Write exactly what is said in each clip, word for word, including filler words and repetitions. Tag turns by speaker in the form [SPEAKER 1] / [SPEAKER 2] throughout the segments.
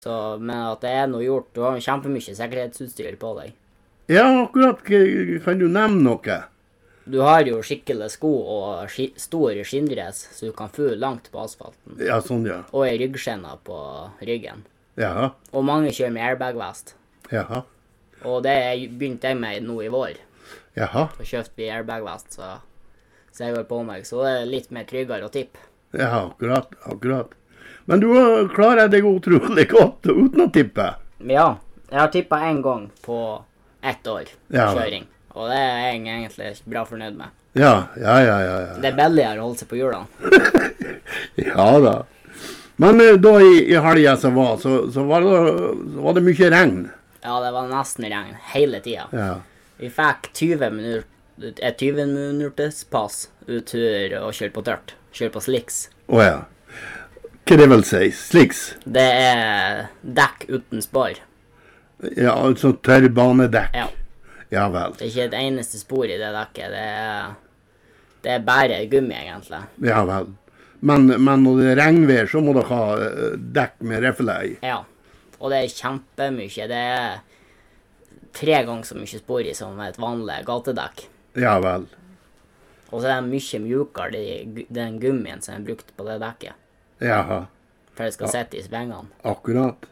[SPEAKER 1] Så, men at det er noe gjort, du har jo kjempemye sikkerhetsutstyr på deg.
[SPEAKER 2] Ja, akkurat. Kan du nevne noe?
[SPEAKER 1] Du har jo skikkelig sko og ski, stor skinnress, så du kan få langt på asfalten.
[SPEAKER 2] Ja, sånn, ja.
[SPEAKER 1] Og en ryggskjenner på ryggen.
[SPEAKER 2] Jaha.
[SPEAKER 1] Og mange kjører med airbag-vest.
[SPEAKER 2] Jaha. Og
[SPEAKER 1] det begynte jeg med nå i vår.
[SPEAKER 2] Jaha.
[SPEAKER 1] Så kjøpte vi airbag-vest, så, så jeg går på meg. Så det er litt mer tryggere å tippe.
[SPEAKER 2] Ja, akkurat, akkurat. Men du klarer deg utrolig godt uten å tippe.
[SPEAKER 1] Ja, jeg har tippet en gang på ett år
[SPEAKER 2] ja.
[SPEAKER 1] kjøring. Og det er jeg egentlig bra fornøyd med.
[SPEAKER 2] Ja, ja, ja, ja. ja.
[SPEAKER 1] Det er billigere å holde seg på hjulene.
[SPEAKER 2] Ja da. Men da i, i helgen som var, så, så, var det, så var det mye regn.
[SPEAKER 1] Ja, det var nesten regn hele tiden.
[SPEAKER 2] Ja.
[SPEAKER 1] Vi fikk tjue minutter, et tjue minutters pass ut tur og kjøre på tørt. Kjøre på slicks.
[SPEAKER 2] Å ja. Hva det vil si? Slicks?
[SPEAKER 1] Det er dekk uten spår.
[SPEAKER 2] Ja, altså tørrbanedekk.
[SPEAKER 1] Ja.
[SPEAKER 2] Ja vel.
[SPEAKER 1] Det er ikke et eneste spor i det dekket. Det er, det er bare gummi, egentlig.
[SPEAKER 2] Ja vel. Men, men når det er regnvær, så må dere ha dekk med refler i.
[SPEAKER 1] Ja, og det er kjempemye. Det er tre ganger så mye spor i som et vanlig gatedekk.
[SPEAKER 2] Ja vel.
[SPEAKER 1] Og så er det mye mjukere, den gummien som er brukt på det dekket.
[SPEAKER 2] Jaha.
[SPEAKER 1] For det skal ja. Sitte i svengene.
[SPEAKER 2] Akkurat.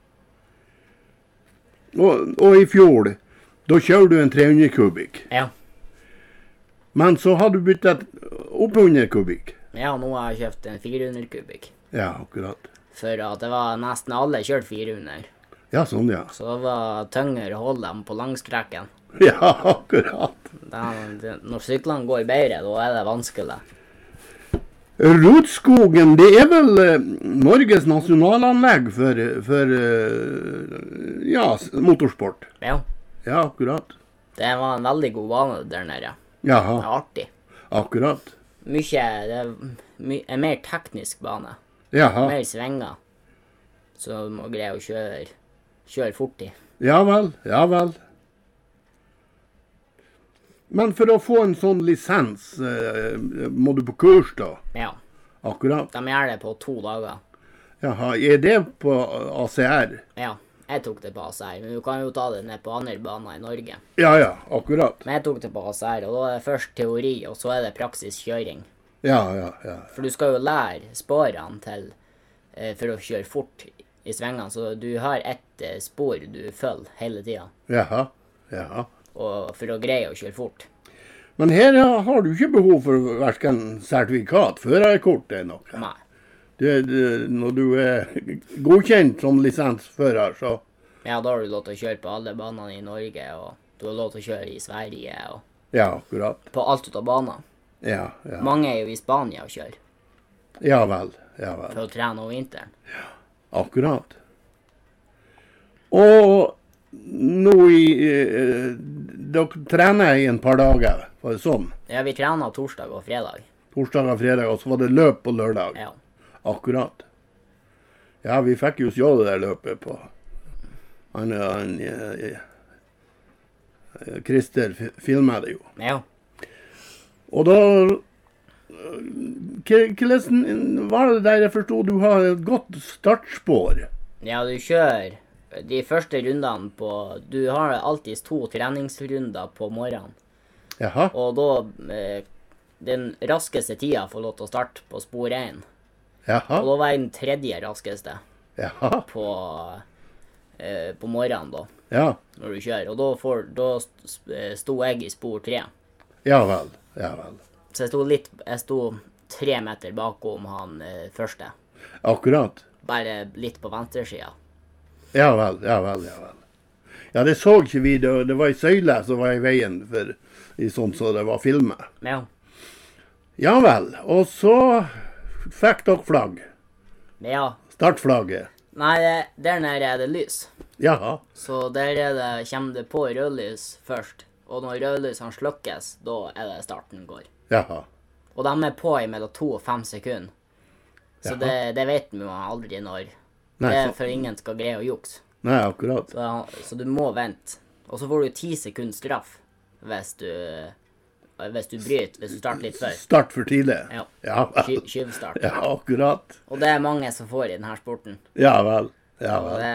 [SPEAKER 2] Og, og i fjor, da kjører du en tre hundre kubikk.
[SPEAKER 1] Ja.
[SPEAKER 2] Men så har du byttet opp hundre kubikk.
[SPEAKER 1] Ja, nå har jeg kjøpt en fire hundre kubikk.
[SPEAKER 2] Ja, akkurat.
[SPEAKER 1] For at det var nesten alle kjørt fire hundre.
[SPEAKER 2] Ja, sånn, ja.
[SPEAKER 1] Så det var tyngre å holde dem på langskrekken.
[SPEAKER 2] Ja, akkurat.
[SPEAKER 1] Den, den, når syklene går bedre, da er det vanskelig.
[SPEAKER 2] Rudskogen, det er vel eh, Norges nasjonalanlegg for, for eh, ja, motorsport.
[SPEAKER 1] Ja.
[SPEAKER 2] Ja, akkurat.
[SPEAKER 1] Det var en veldig god bane der nede.
[SPEAKER 2] Jaha.
[SPEAKER 1] Det er artig.
[SPEAKER 2] Akkurat.
[SPEAKER 1] Mye, det er my, en mer teknisk bane.
[SPEAKER 2] Jaha.
[SPEAKER 1] Mer svinger. Så du må greie å kjøre, kjøre fort i.
[SPEAKER 2] Ja vel, ja vel. Men for å få en sånn lisens, eh, må du på kurs da?
[SPEAKER 1] Ja.
[SPEAKER 2] Akkurat.
[SPEAKER 1] De gjør det på to dager.
[SPEAKER 2] Jaha, er det på A C R?
[SPEAKER 1] Ja, jeg tok det på A C R, men du kan jo ta det ned på andre baner i Norge.
[SPEAKER 2] Ja, ja, akkurat.
[SPEAKER 1] Men jeg tok det på A C R, og da er det først teori, og så er det praktisk kjøring.
[SPEAKER 2] Ja, ja, ja.
[SPEAKER 1] For du skal jo lære sporene til, eh, for å kjøre fort i svengene, så du har ett eh, spor du følger hele tiden.
[SPEAKER 2] Jaha, jaha.
[SPEAKER 1] Og for å greie å kjøre fort.
[SPEAKER 2] Men her ja, har du ikke behov for hverken sertifikat, førerkort eller noe.
[SPEAKER 1] Nei.
[SPEAKER 2] Det, det, når du er godkjent som lisensfører, så...
[SPEAKER 1] Ja, da har du lov til å kjøre på alle banene i Norge, og du har lov til å kjøre i Sverige, og...
[SPEAKER 2] Ja, akkurat.
[SPEAKER 1] På alt ut av baner.
[SPEAKER 2] Ja, ja.
[SPEAKER 1] Mange er jo i Spania og kjører.
[SPEAKER 2] Ja vel, ja vel.
[SPEAKER 1] For å trene over vinteren.
[SPEAKER 2] Ja, akkurat. Og... Nå i, eh, dere trener i en par dager, var det sånn?
[SPEAKER 1] Ja, vi trener torsdag og fredag.
[SPEAKER 2] Torsdag og fredag, og så var det løp på lørdag.
[SPEAKER 1] Ja.
[SPEAKER 2] Akkurat. Ja, vi fikk jo se det der løpet på. Han, han eh, Christer filmet det jo.
[SPEAKER 1] Ja.
[SPEAKER 2] Og da, hvordan var det der jeg forstod, du har et godt startspår?
[SPEAKER 1] Ja, du kjører de første rundene på, du har alltid to treningsrunder på morgenen.
[SPEAKER 2] Jaha.
[SPEAKER 1] Og da, eh, den raskeste tida får lov til å starte på spor én.
[SPEAKER 2] Jaha.
[SPEAKER 1] Og da var jeg den tredje raskeste.
[SPEAKER 2] Jaha.
[SPEAKER 1] På, eh, på morgenen da.
[SPEAKER 2] Ja.
[SPEAKER 1] Når du kjører. Og da, får, da sto jeg i spor tre.
[SPEAKER 2] Ja vel, ja vel.
[SPEAKER 1] Så jeg sto litt, jeg sto tre meter bakom han eh, første.
[SPEAKER 2] Akkurat.
[SPEAKER 1] Bare litt på venstre siden.
[SPEAKER 2] Ja vel, ja vel, ja vel. Ja, det så ikke vi, det, det var en søyle som var i veien for i sånt så det var filmet.
[SPEAKER 1] Ja.
[SPEAKER 2] Ja vel, og så fikk dere flagg.
[SPEAKER 1] Ja.
[SPEAKER 2] Startflagget.
[SPEAKER 1] Nei, der nede er det lys.
[SPEAKER 2] Jaha.
[SPEAKER 1] Så der er det, kommer det på rødlys først. Og når rødlysene slukkes, da er det starten går.
[SPEAKER 2] Jaha.
[SPEAKER 1] Og de er på i mellom to og fem sekunder. Så det, det vet vi jo aldri når.
[SPEAKER 2] Nei,
[SPEAKER 1] det er
[SPEAKER 2] så...
[SPEAKER 1] for ingen skal greie å jukse.
[SPEAKER 2] Nei, akkurat.
[SPEAKER 1] Så, så du må vente. Og så får du ti sekunder straff hvis du, hvis du bryter, hvis du starter litt før.
[SPEAKER 2] Start for tidlig.
[SPEAKER 1] Ja,
[SPEAKER 2] ja
[SPEAKER 1] Sky, skyvstart.
[SPEAKER 2] Ja, akkurat.
[SPEAKER 1] Og det er mange som får i denne sporten.
[SPEAKER 2] Ja vel. Ja
[SPEAKER 1] Og
[SPEAKER 2] vel.
[SPEAKER 1] det